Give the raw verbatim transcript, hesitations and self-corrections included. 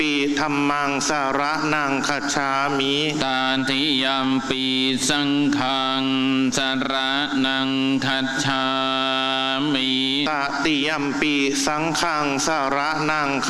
ปีธัมมังสารนังคัจฉามิตาติยัมปีสังฆังสารนังคัจฉามิตติยัมปีสังฆังสารนัง